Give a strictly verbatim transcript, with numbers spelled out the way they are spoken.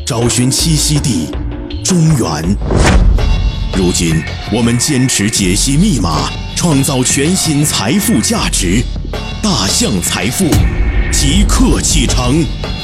找寻栖息地，中原。如今，我们坚持解析密码，创造全新财富价值。大象财富，即刻启程。